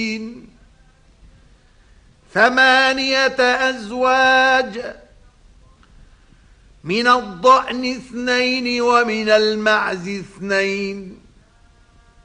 ثمانية أزواج، من الضأن 2 ومن المعز 2،